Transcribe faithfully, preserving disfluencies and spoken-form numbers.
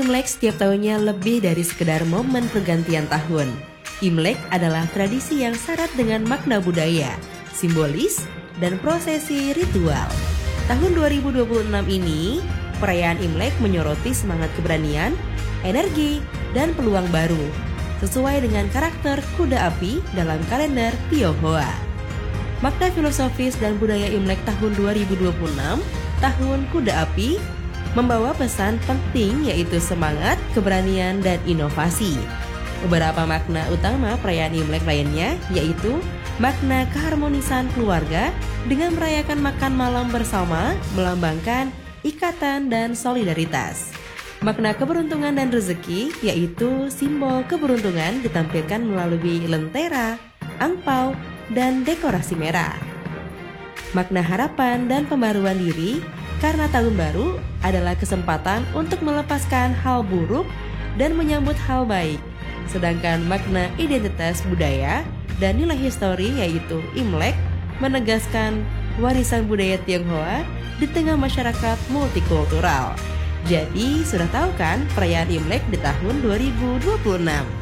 Imlek setiap tahunnya lebih dari sekedar momen pergantian tahun. Imlek adalah tradisi yang syarat dengan makna budaya, simbolis, dan prosesi ritual. Tahun dua ribu dua puluh enam ini, perayaan Imlek menyoroti semangat keberanian, energi, dan peluang baru, sesuai dengan karakter kuda api dalam kalender Tionghoa. Makna filosofis dan budaya Imlek tahun dua ribu dua puluh enam, Tahun Kuda Api, membawa pesan penting yaitu semangat, keberanian, dan inovasi. Beberapa makna utama perayaan Imlek lainnya yaitu makna keharmonisan keluarga dengan merayakan makan malam bersama, melambangkan ikatan dan solidaritas. Makna keberuntungan dan rezeki yaitu simbol keberuntungan ditampilkan melalui lentera, angpau, dan dekorasi merah. Makna harapan dan pembaruan diri karena tahun baru adalah kesempatan untuk melepaskan hal buruk dan menyambut hal baik. Sedangkan makna identitas budaya dan nilai histori yaitu Imlek menegaskan warisan budaya Tionghoa di tengah masyarakat multikultural. Jadi sudah tahu kan perayaan Imlek di tahun dua ribu dua puluh enam?